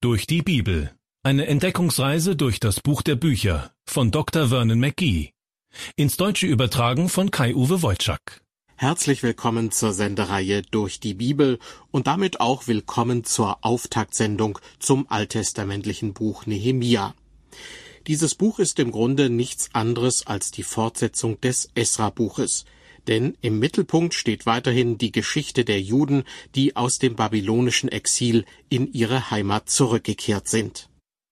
Durch die Bibel. Eine Entdeckungsreise durch das Buch der Bücher von Dr. Vernon McGee. Ins Deutsche übertragen von Kai-Uwe Wojczak. Herzlich willkommen zur Sendereihe Durch die Bibel und damit auch willkommen zur Auftaktsendung zum alttestamentlichen Buch Nehemia. Dieses Buch ist im Grunde nichts anderes als die Fortsetzung des Esra-Buches, denn im Mittelpunkt steht weiterhin die Geschichte der Juden, die aus dem babylonischen Exil in ihre Heimat zurückgekehrt sind.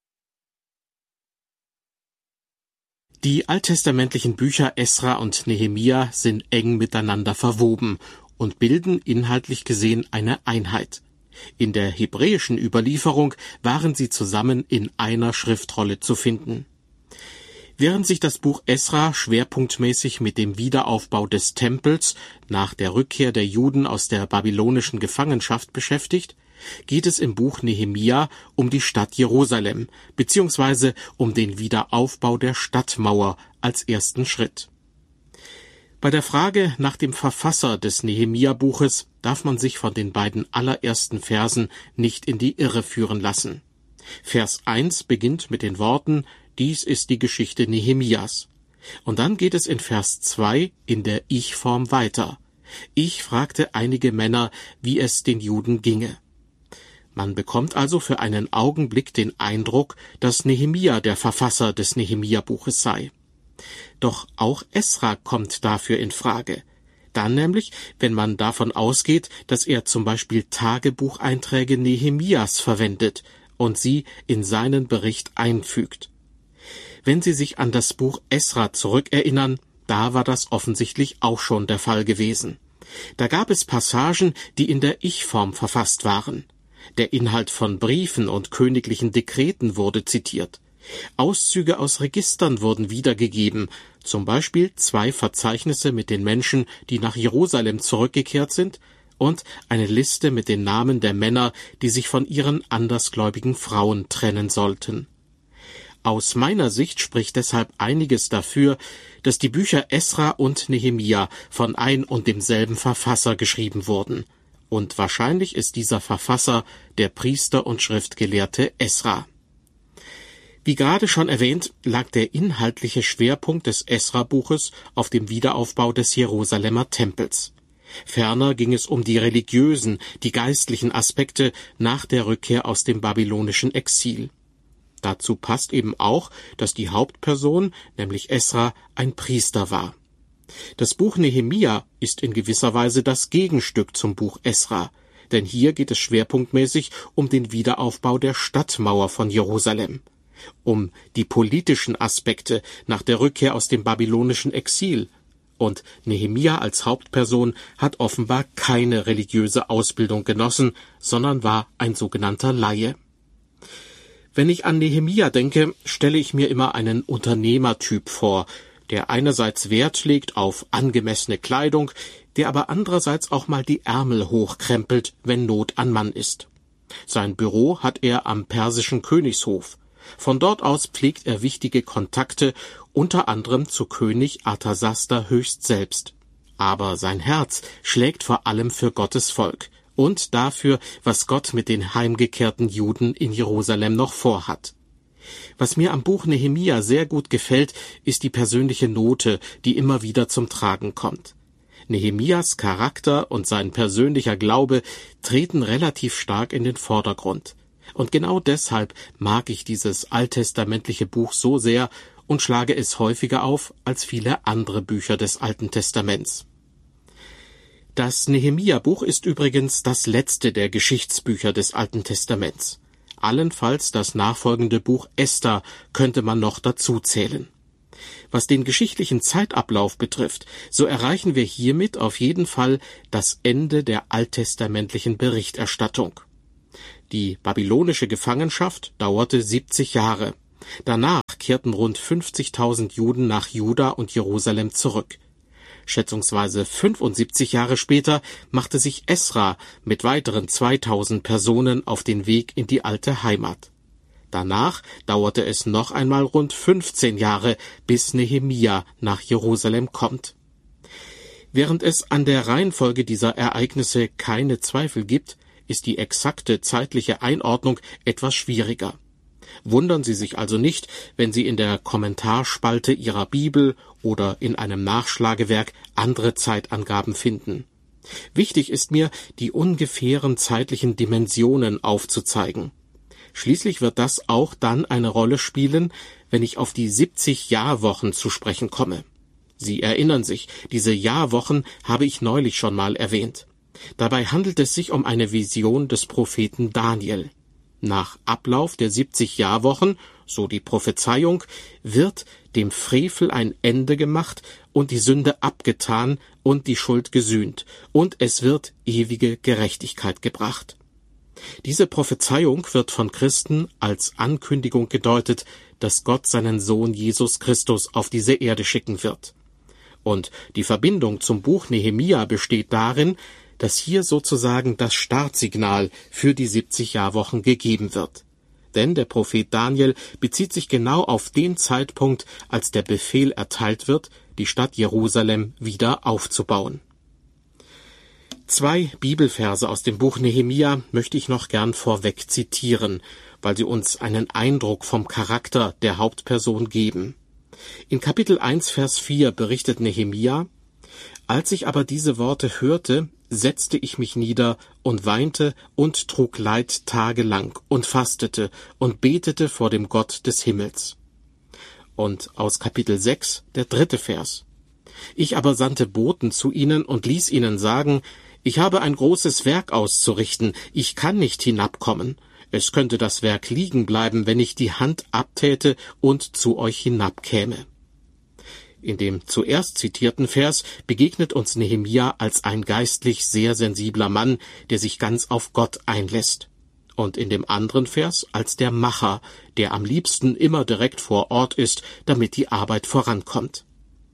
Die alttestamentlichen Bücher Esra und Nehemia sind eng miteinander verwoben und bilden inhaltlich gesehen eine Einheit. In der hebräischen Überlieferung waren sie zusammen in einer Schriftrolle zu finden. Während sich das Buch Esra schwerpunktmäßig mit dem Wiederaufbau des Tempels nach der Rückkehr der Juden aus der babylonischen Gefangenschaft beschäftigt, geht es im Buch Nehemia um die Stadt Jerusalem bzw. um den Wiederaufbau der Stadtmauer als ersten Schritt. Bei der Frage nach dem Verfasser des Nehemia-Buches darf man sich von den beiden allerersten Versen nicht in die Irre führen lassen. Vers 1 beginnt mit den Worten: Dies ist die Geschichte Nehemias. Und dann geht es in Vers 2 in der Ich-Form weiter. Ich fragte einige Männer, wie es den Juden ginge. Man bekommt also für einen Augenblick den Eindruck, dass Nehemia der Verfasser des Nehemia-Buches sei. Doch auch Esra kommt dafür in Frage. Dann nämlich, wenn man davon ausgeht, dass er zum Beispiel Tagebucheinträge Nehemias verwendet und sie in seinen Bericht einfügt. Wenn Sie sich an das Buch Esra zurückerinnern, da war das offensichtlich auch schon der Fall gewesen. Da gab es Passagen, die in der Ich-Form verfasst waren. Der Inhalt von Briefen und königlichen Dekreten wurde zitiert. Auszüge aus Registern wurden wiedergegeben, zum Beispiel 2 Verzeichnisse mit den Menschen, die nach Jerusalem zurückgekehrt sind, und eine Liste mit den Namen der Männer, die sich von ihren andersgläubigen Frauen trennen sollten. Aus meiner Sicht spricht deshalb einiges dafür, dass die Bücher Esra und Nehemia von ein und demselben Verfasser geschrieben wurden. Und wahrscheinlich ist dieser Verfasser der Priester und Schriftgelehrte Esra. Wie gerade schon erwähnt, lag der inhaltliche Schwerpunkt des Esra-Buches auf dem Wiederaufbau des Jerusalemer Tempels. Ferner ging es um die religiösen, die geistlichen Aspekte nach der Rückkehr aus dem babylonischen Exil. Dazu passt eben auch, dass die Hauptperson, nämlich Esra, ein Priester war. Das Buch Nehemia ist in gewisser Weise das Gegenstück zum Buch Esra, denn hier geht es schwerpunktmäßig um den Wiederaufbau der Stadtmauer von Jerusalem, um die politischen Aspekte nach der Rückkehr aus dem babylonischen Exil. Und Nehemia als Hauptperson hat offenbar keine religiöse Ausbildung genossen, sondern war ein sogenannter Laie. Wenn ich an Nehemia denke, stelle ich mir immer einen Unternehmertyp vor, der einerseits Wert legt auf angemessene Kleidung, der aber andererseits auch mal die Ärmel hochkrempelt, wenn Not an Mann ist. Sein Büro hat er am persischen Königshof. Von dort aus pflegt er wichtige Kontakte, unter anderem zu König Arthasasta höchst selbst. Aber sein Herz schlägt vor allem für Gottes Volk und dafür, was Gott mit den heimgekehrten Juden in Jerusalem noch vorhat. Was mir am Buch Nehemia sehr gut gefällt, ist die persönliche Note, die immer wieder zum Tragen kommt. Nehemias Charakter und sein persönlicher Glaube treten relativ stark in den Vordergrund. Und genau deshalb mag ich dieses alttestamentliche Buch so sehr und schlage es häufiger auf als viele andere Bücher des Alten Testaments. Das Nehemia-Buch ist übrigens das letzte der Geschichtsbücher des Alten Testaments. Allenfalls das nachfolgende Buch Esther könnte man noch dazu zählen. Was den geschichtlichen Zeitablauf betrifft, so erreichen wir hiermit auf jeden Fall das Ende der alttestamentlichen Berichterstattung. Die babylonische Gefangenschaft dauerte 70 Jahre. Danach kehrten rund 50.000 Juden nach Juda und Jerusalem zurück. Schätzungsweise 75 Jahre später machte sich Esra mit weiteren 2000 Personen auf den Weg in die alte Heimat. Danach dauerte es noch einmal rund 15 Jahre, bis Nehemia nach Jerusalem kommt. Während es an der Reihenfolge dieser Ereignisse keine Zweifel gibt, ist die exakte zeitliche Einordnung etwas schwieriger. Wundern Sie sich also nicht, wenn Sie in der Kommentarspalte Ihrer Bibel oder in einem Nachschlagewerk andere Zeitangaben finden. Wichtig ist mir, die ungefähren zeitlichen Dimensionen aufzuzeigen. Schließlich wird das auch dann eine Rolle spielen, wenn ich auf die 70 Jahrwochen zu sprechen komme. Sie erinnern sich, diese Jahrwochen habe ich neulich schon mal erwähnt. Dabei handelt es sich um eine Vision des Propheten Daniel. Nach Ablauf der 70 Jahrwochen, so die Prophezeiung, wird dem Frevel ein Ende gemacht und die Sünde abgetan und die Schuld gesühnt, und es wird ewige Gerechtigkeit gebracht. Diese Prophezeiung wird von Christen als Ankündigung gedeutet, dass Gott seinen Sohn Jesus Christus auf diese Erde schicken wird. Und die Verbindung zum Buch Nehemia besteht darin, dass hier sozusagen das Startsignal für die 70 Jahrwochen gegeben wird. Denn der Prophet Daniel bezieht sich genau auf den Zeitpunkt, als der Befehl erteilt wird, die Stadt Jerusalem wieder aufzubauen. 2 Bibelverse aus dem Buch Nehemia möchte ich noch gern vorweg zitieren, weil sie uns einen Eindruck vom Charakter der Hauptperson geben. In Kapitel 1, Vers 4 berichtet Nehemia: Als ich aber diese Worte hörte, setzte ich mich nieder und weinte und trug Leid tagelang und fastete und betete vor dem Gott des Himmels. Und aus Kapitel 6, der 3. Vers: Ich aber sandte Boten zu ihnen und ließ ihnen sagen: Ich habe ein großes Werk auszurichten, ich kann nicht hinabkommen. Es könnte das Werk liegen bleiben, wenn ich die Hand abtäte und zu euch hinabkäme. In dem zuerst zitierten Vers begegnet uns Nehemia als ein geistlich sehr sensibler Mann, der sich ganz auf Gott einlässt. Und in dem anderen Vers als der Macher, der am liebsten immer direkt vor Ort ist, damit die Arbeit vorankommt.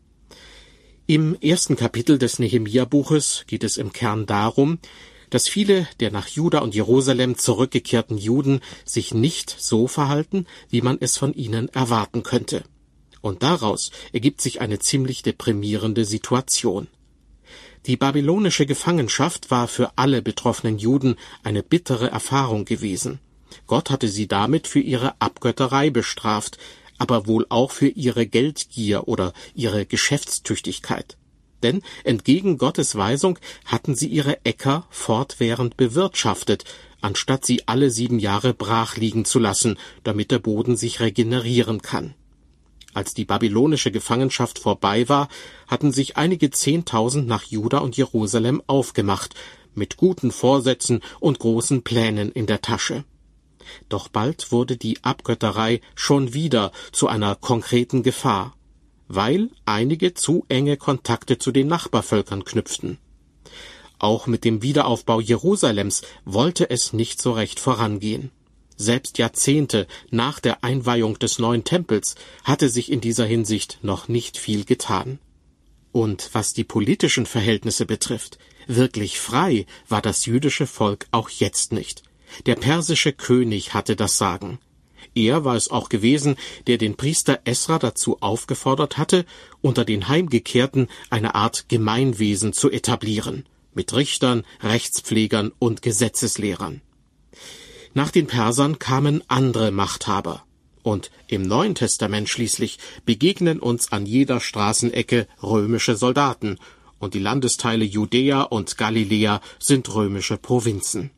Im 1. Kapitel des Nehemia-Buches geht es im Kern darum, dass viele der nach Juda und Jerusalem zurückgekehrten Juden sich nicht so verhalten, wie man es von ihnen erwarten könnte. Und daraus ergibt sich eine ziemlich deprimierende Situation. Die babylonische Gefangenschaft war für alle betroffenen Juden eine bittere Erfahrung gewesen. Gott hatte sie damit für ihre Abgötterei bestraft, aber wohl auch für ihre Geldgier oder ihre Geschäftstüchtigkeit. Denn entgegen Gottes Weisung hatten sie ihre Äcker fortwährend bewirtschaftet, anstatt sie alle 7 Jahre brach liegen zu lassen, damit der Boden sich regenerieren kann. Als die babylonische Gefangenschaft vorbei war, hatten sich einige 10.000 nach Juda und Jerusalem aufgemacht, mit guten Vorsätzen und großen Plänen in der Tasche. Doch bald wurde die Abgötterei schon wieder zu einer konkreten Gefahr, weil einige zu enge Kontakte zu den Nachbarvölkern knüpften. Auch mit dem Wiederaufbau Jerusalems wollte es nicht so recht vorangehen. Selbst Jahrzehnte nach der Einweihung des neuen Tempels hatte sich in dieser Hinsicht noch nicht viel getan. Und was die politischen Verhältnisse betrifft, wirklich frei war das jüdische Volk auch jetzt nicht. Der persische König hatte das Sagen. Er war es auch gewesen, der den Priester Esra dazu aufgefordert hatte, unter den Heimgekehrten eine Art Gemeinwesen zu etablieren, mit Richtern, Rechtspflegern und Gesetzeslehrern. Nach den Persern kamen andere Machthaber. Und im Neuen Testament schließlich begegnen uns an jeder Straßenecke römische Soldaten, und die Landesteile Judäa und Galiläa sind römische Provinzen.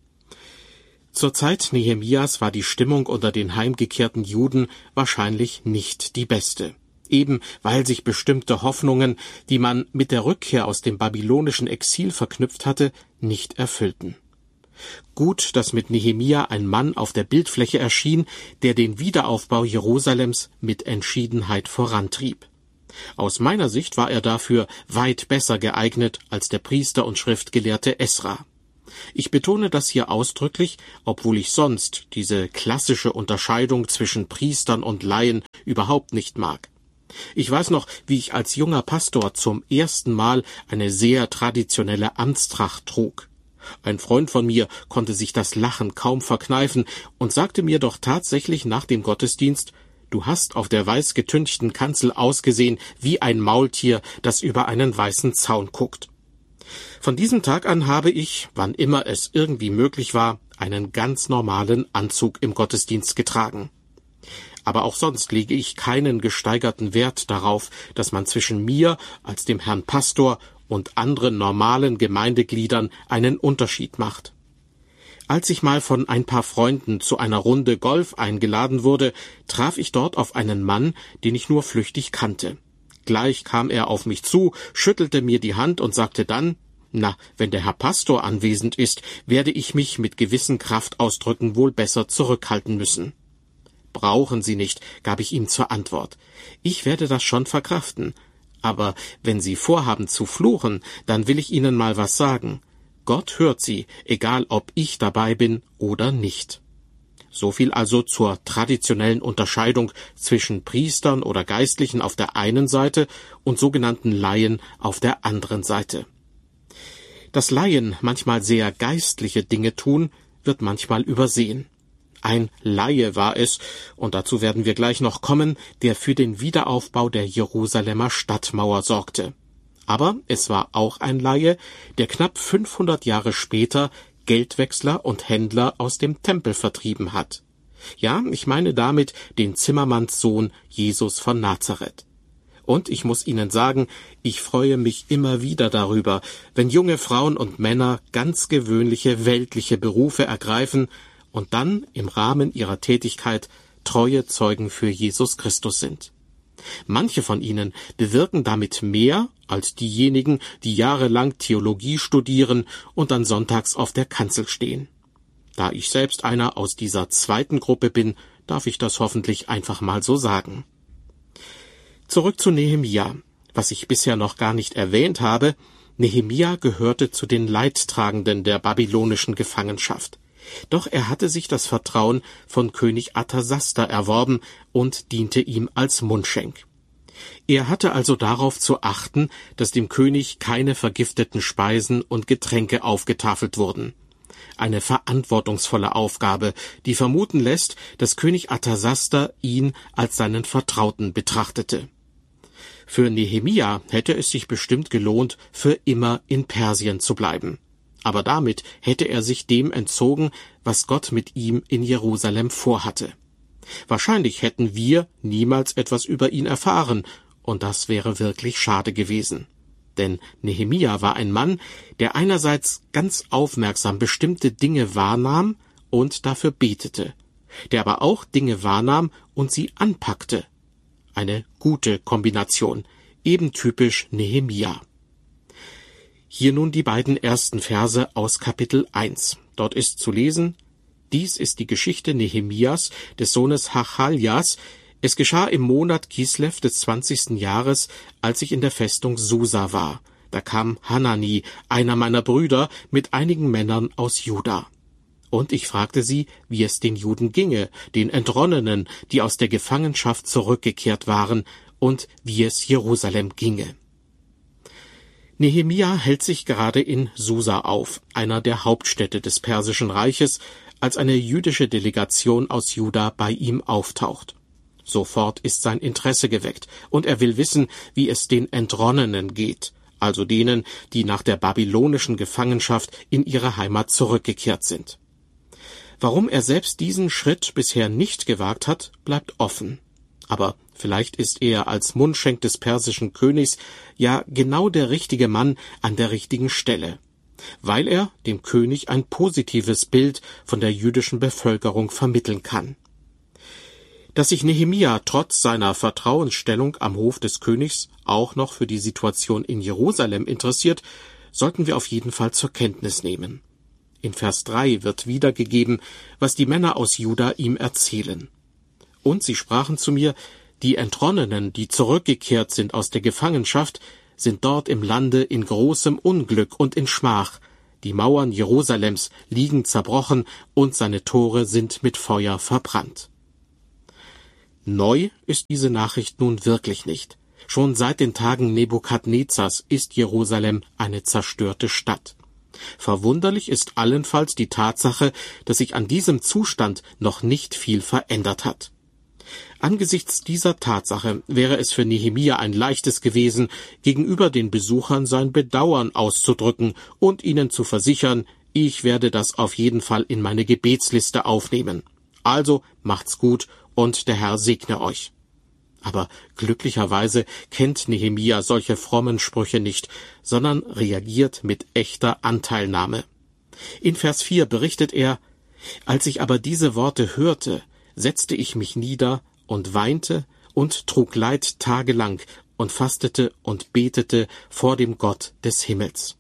Zur Zeit Nehemias war die Stimmung unter den heimgekehrten Juden wahrscheinlich nicht die beste, eben weil sich bestimmte Hoffnungen, die man mit der Rückkehr aus dem babylonischen Exil verknüpft hatte, nicht erfüllten. Gut, dass mit Nehemia ein Mann auf der Bildfläche erschien, der den Wiederaufbau Jerusalems mit Entschiedenheit vorantrieb. Aus meiner Sicht war er dafür weit besser geeignet als der Priester und Schriftgelehrte Esra. Ich betone das hier ausdrücklich, obwohl ich sonst diese klassische Unterscheidung zwischen Priestern und Laien überhaupt nicht mag. Ich weiß noch, wie ich als junger Pastor zum ersten Mal eine sehr traditionelle Amtstracht trug. Ein Freund von mir konnte sich das Lachen kaum verkneifen und sagte mir doch tatsächlich nach dem Gottesdienst: Du hast auf der weiß getünchten Kanzel ausgesehen wie ein Maultier, das über einen weißen Zaun guckt. Von diesem Tag an habe ich, wann immer es irgendwie möglich war, einen ganz normalen Anzug im Gottesdienst getragen. Aber auch sonst lege ich keinen gesteigerten Wert darauf, dass man zwischen mir als dem Herrn Pastor und anderen normalen Gemeindegliedern einen Unterschied macht. Als ich mal von ein paar Freunden zu einer Runde Golf eingeladen wurde, traf ich dort auf einen Mann, den ich nur flüchtig kannte. Gleich kam er auf mich zu, schüttelte mir die Hand und sagte dann: »Na, wenn der Herr Pastor anwesend ist, werde ich mich mit gewissen Kraftausdrücken wohl besser zurückhalten müssen.« »Brauchen Sie nicht«, gab ich ihm zur Antwort. »Ich werde das schon verkraften. Aber wenn Sie vorhaben zu fluchen, dann will ich Ihnen mal was sagen. Gott hört Sie, egal ob ich dabei bin oder nicht.« So viel also zur traditionellen Unterscheidung zwischen Priestern oder Geistlichen auf der einen Seite und sogenannten Laien auf der anderen Seite. Dass Laien manchmal sehr geistliche Dinge tun, wird manchmal übersehen. Ein Laie war es, und dazu werden wir gleich noch kommen, der für den Wiederaufbau der Jerusalemer Stadtmauer sorgte. Aber es war auch ein Laie, der knapp 500 Jahre später Geldwechsler und Händler aus dem Tempel vertrieben hat. Ja, ich meine damit den Zimmermannssohn Jesus von Nazareth. Und ich muss Ihnen sagen, ich freue mich immer wieder darüber, wenn junge Frauen und Männer ganz gewöhnliche weltliche Berufe ergreifen und dann im Rahmen ihrer Tätigkeit treue Zeugen für Jesus Christus sind. Manche von ihnen bewirken damit mehr als diejenigen, die jahrelang Theologie studieren und dann sonntags auf der Kanzel stehen. Da ich selbst einer aus dieser zweiten Gruppe bin, darf ich das hoffentlich einfach mal so sagen. Zurück zu Nehemia. Was ich bisher noch gar nicht erwähnt habe: Nehemia gehörte zu den Leidtragenden der babylonischen Gefangenschaft. Doch er hatte sich das Vertrauen von König Arthasasta erworben und diente ihm als Mundschenk. Er hatte also darauf zu achten, dass dem König keine vergifteten Speisen und Getränke aufgetafelt wurden. Eine verantwortungsvolle Aufgabe, die vermuten lässt, dass König Arthasasta ihn als seinen Vertrauten betrachtete. Für Nehemia hätte es sich bestimmt gelohnt, für immer in Persien zu bleiben. Aber damit hätte er sich dem entzogen, was Gott mit ihm in Jerusalem vorhatte. Wahrscheinlich hätten wir niemals etwas über ihn erfahren, und das wäre wirklich schade gewesen. Denn Nehemia war ein Mann, der einerseits ganz aufmerksam bestimmte Dinge wahrnahm und dafür betete, der aber auch Dinge wahrnahm und sie anpackte. Eine gute Kombination, eben typisch Nehemia. Hier nun die beiden ersten Verse aus Kapitel 1. Dort ist zu lesen: Dies ist die Geschichte Nehemias, des Sohnes Hachaljas. Es geschah im Monat Kislev des 20. Jahres, als ich in der Festung Susa war. Da kam Hanani, einer meiner Brüder, mit einigen Männern aus Juda. Und ich fragte sie, wie es den Juden ginge, den Entronnenen, die aus der Gefangenschaft zurückgekehrt waren, und wie es Jerusalem ginge. Nehemia hält sich gerade in Susa auf, einer der Hauptstädte des Persischen Reiches, als eine jüdische Delegation aus Juda bei ihm auftaucht. Sofort ist sein Interesse geweckt, und er will wissen, wie es den Entronnenen geht, also denen, die nach der babylonischen Gefangenschaft in ihre Heimat zurückgekehrt sind. Warum er selbst diesen Schritt bisher nicht gewagt hat, bleibt offen. Aber vielleicht ist er als Mundschenk des persischen Königs ja genau der richtige Mann an der richtigen Stelle, weil er dem König ein positives Bild von der jüdischen Bevölkerung vermitteln kann. Dass sich Nehemia trotz seiner Vertrauensstellung am Hof des Königs auch noch für die Situation in Jerusalem interessiert, sollten wir auf jeden Fall zur Kenntnis nehmen. In Vers 3 wird wiedergegeben, was die Männer aus Juda ihm erzählen. Und sie sprachen zu mir: Die Entronnenen, die zurückgekehrt sind aus der Gefangenschaft, sind dort im Lande in großem Unglück und in Schmach. Die Mauern Jerusalems liegen zerbrochen und seine Tore sind mit Feuer verbrannt. Neu ist diese Nachricht nun wirklich nicht. Schon seit den Tagen Nebukadnezars ist Jerusalem eine zerstörte Stadt. Verwunderlich ist allenfalls die Tatsache, dass sich an diesem Zustand noch nicht viel verändert hat. Angesichts dieser Tatsache wäre es für Nehemia ein leichtes gewesen, gegenüber den Besuchern sein Bedauern auszudrücken und ihnen zu versichern, ich werde das auf jeden Fall in meine Gebetsliste aufnehmen. Also macht's gut und der Herr segne euch. Aber glücklicherweise kennt Nehemia solche frommen Sprüche nicht, sondern reagiert mit echter Anteilnahme. In Vers 4 berichtet er: Als ich aber diese Worte hörte, setzte ich mich nieder und weinte und trug Leid tagelang und fastete und betete vor dem Gott des Himmels.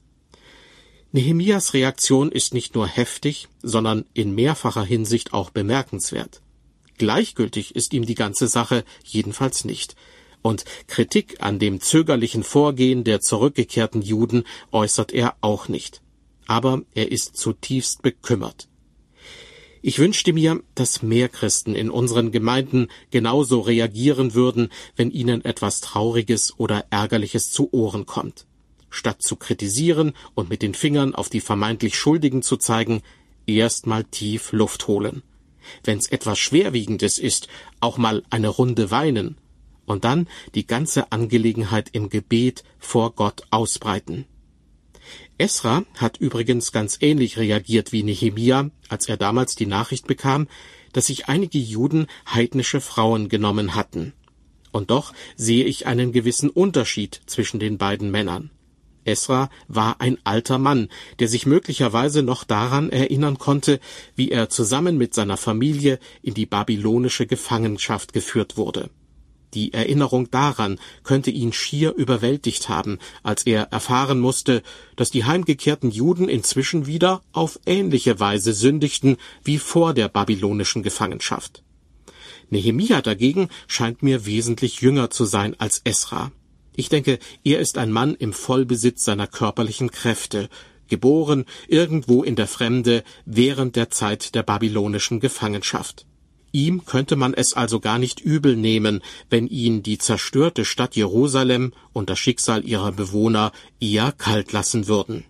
Nehemias Reaktion ist nicht nur heftig, sondern in mehrfacher Hinsicht auch bemerkenswert. Gleichgültig ist ihm die ganze Sache jedenfalls nicht. Und Kritik an dem zögerlichen Vorgehen der zurückgekehrten Juden äußert er auch nicht. Aber er ist zutiefst bekümmert. Ich wünschte mir, dass mehr Christen in unseren Gemeinden genauso reagieren würden, wenn ihnen etwas Trauriges oder Ärgerliches zu Ohren kommt. Statt zu kritisieren und mit den Fingern auf die vermeintlich Schuldigen zu zeigen, erst mal tief Luft holen. Wenn's etwas Schwerwiegendes ist, auch mal eine Runde weinen und dann die ganze Angelegenheit im Gebet vor Gott ausbreiten. Esra hat übrigens ganz ähnlich reagiert wie Nehemia, als er damals die Nachricht bekam, dass sich einige Juden heidnische Frauen genommen hatten. Und doch sehe ich einen gewissen Unterschied zwischen den beiden Männern. Esra war ein alter Mann, der sich möglicherweise noch daran erinnern konnte, wie er zusammen mit seiner Familie in die babylonische Gefangenschaft geführt wurde. Die Erinnerung daran könnte ihn schier überwältigt haben, als er erfahren musste, dass die heimgekehrten Juden inzwischen wieder auf ähnliche Weise sündigten wie vor der babylonischen Gefangenschaft. Nehemia dagegen scheint mir wesentlich jünger zu sein als Esra. Ich denke, er ist ein Mann im Vollbesitz seiner körperlichen Kräfte, geboren irgendwo in der Fremde während der Zeit der babylonischen Gefangenschaft. Ihm könnte man es also gar nicht übel nehmen, wenn ihn die zerstörte Stadt Jerusalem und das Schicksal ihrer Bewohner eher kalt lassen würden.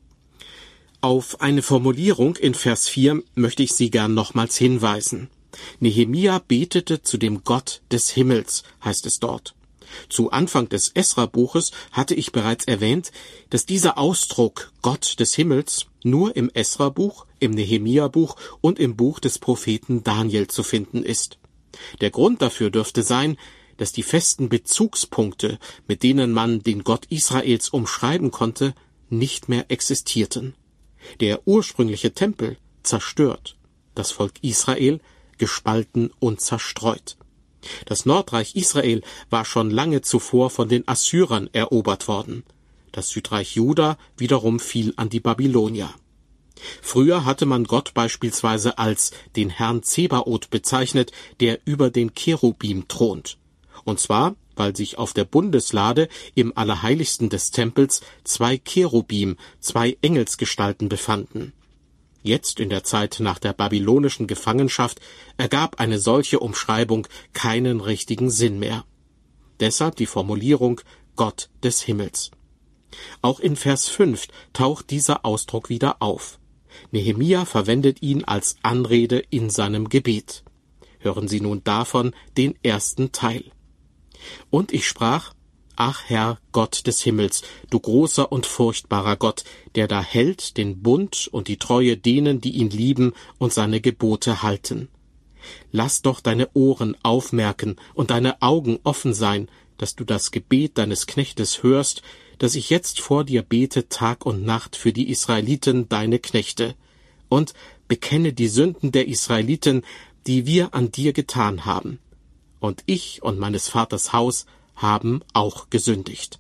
Auf eine Formulierung in Vers 4 möchte ich Sie gern nochmals hinweisen. Nehemia betete zu dem Gott des Himmels, heißt es dort. Zu Anfang des Esra-Buches hatte ich bereits erwähnt, dass dieser Ausdruck Gott des Himmels nur im Esra-Buch, im Nehemia-Buch und im Buch des Propheten Daniel zu finden ist. Der Grund dafür dürfte sein, dass die festen Bezugspunkte, mit denen man den Gott Israels umschreiben konnte, nicht mehr existierten. Der ursprüngliche Tempel zerstört, das Volk Israel gespalten und zerstreut. Das Nordreich Israel war schon lange zuvor von den Assyrern erobert worden. Das Südreich Juda wiederum fiel an die Babylonier. Früher hatte man Gott beispielsweise als den Herrn Zebaoth bezeichnet, der über den Cherubim thront. Und zwar, weil sich auf der Bundeslade im Allerheiligsten des Tempels 2 Cherubim, 2 Engelsgestalten befanden. Jetzt in der Zeit nach der babylonischen Gefangenschaft ergab eine solche Umschreibung keinen richtigen Sinn mehr. Deshalb die Formulierung Gott des Himmels. Auch in Vers 5 taucht dieser Ausdruck wieder auf. Nehemia verwendet ihn als Anrede in seinem Gebet. Hören Sie nun davon den ersten Teil. Und ich sprach: Ach Herr, Gott des Himmels, du großer und furchtbarer Gott, der da hält den Bund und die Treue denen, die ihn lieben und seine Gebote halten. Lass doch deine Ohren aufmerken und deine Augen offen sein, dass du das Gebet deines Knechtes hörst, dass ich jetzt vor dir bete Tag und Nacht für die Israeliten, deine Knechte, und bekenne die Sünden der Israeliten, die wir an dir getan haben. Und ich und meines Vaters Haus haben auch gesündigt.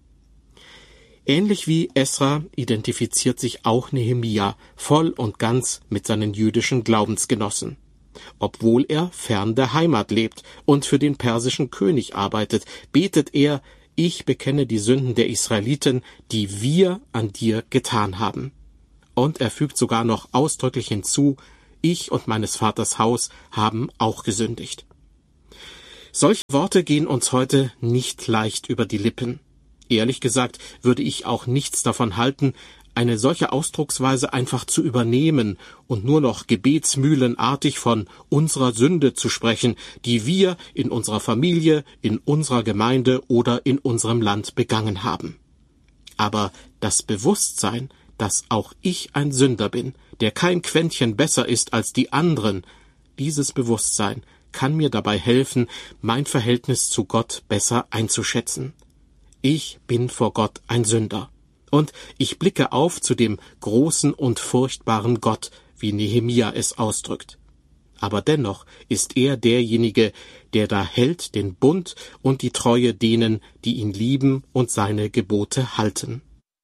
Ähnlich wie Esra identifiziert sich auch Nehemia voll und ganz mit seinen jüdischen Glaubensgenossen. Obwohl er fern der Heimat lebt und für den persischen König arbeitet, betet er: Ich bekenne die Sünden der Israeliten, die wir an dir getan haben. Und er fügt sogar noch ausdrücklich hinzu: Ich und meines Vaters Haus haben auch gesündigt. Solche Worte gehen uns heute nicht leicht über die Lippen. Ehrlich gesagt würde ich auch nichts davon halten, Eine solche Ausdrucksweise einfach zu übernehmen und nur noch gebetsmühlenartig von unserer Sünde zu sprechen, die wir in unserer Familie, in unserer Gemeinde oder in unserem Land begangen haben. Aber das Bewusstsein, dass auch ich ein Sünder bin, der kein Quäntchen besser ist als die anderen, dieses Bewusstsein kann mir dabei helfen, mein Verhältnis zu Gott besser einzuschätzen. Ich bin vor Gott ein Sünder. Und ich blicke auf zu dem großen und furchtbaren Gott, wie Nehemia es ausdrückt. Aber dennoch ist er derjenige, der da hält den Bund und die Treue denen, die ihn lieben und seine Gebote halten.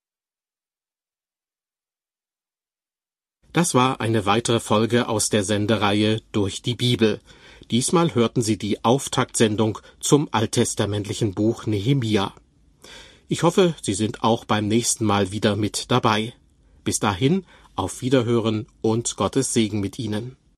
Das war eine weitere Folge aus der Sendereihe Durch die Bibel. Diesmal hörten Sie die Auftaktsendung zum alttestamentlichen Buch Nehemia. Ich hoffe, Sie sind auch beim nächsten Mal wieder mit dabei. Bis dahin, auf Wiederhören und Gottes Segen mit Ihnen.